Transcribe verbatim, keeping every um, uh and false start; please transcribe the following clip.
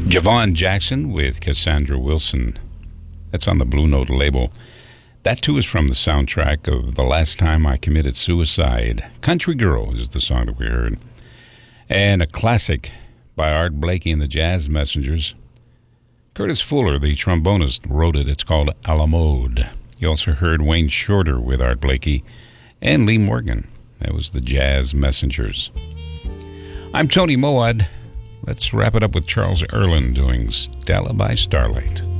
Javon Jackson with Cassandra Wilson. That's on the Blue Note label. That too is from the soundtrack of The Last Time I Committed Suicide. Country Girl is the song that we heard. And a classic by Art Blakey and the Jazz Messengers. Curtis Fuller, the trombonist, wrote it. It's called A la Mode. You also heard Wayne Shorter with Art Blakey and Lee Morgan. That was the Jazz Messengers. I'm Tony Moad. Let's wrap it up with Charles Earland doing Stella by Starlight.